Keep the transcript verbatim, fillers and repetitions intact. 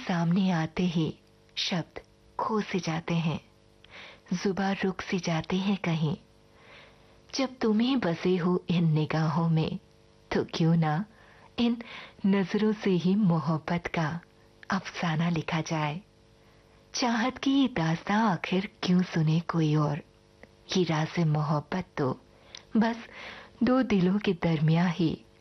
सामने आते ही शब्द खो से जाते हैं, जुबान रुक सी जाती है कहीं। जब तुम ही बसे हो इन निगाहों में, तो क्यों ना इन नजरों से ही मोहब्बत का अफसाना लिखा जाए। चाहत की ये दास्तां आखिर क्यों सुने कोई और, ये राज़े मोहब्बत तो बस दो दिलों के दरमियां ही